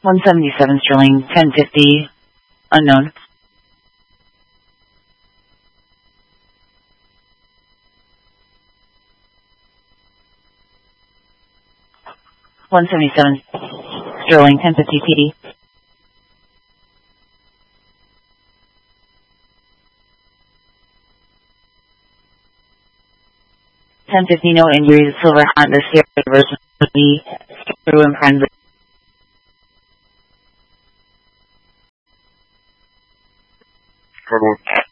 177 Sterling, 1050, unknown. 177 Sterling, 1050 PD. 1050, no injuries, silver Honda Sierra versus the screw and prime. Code 1.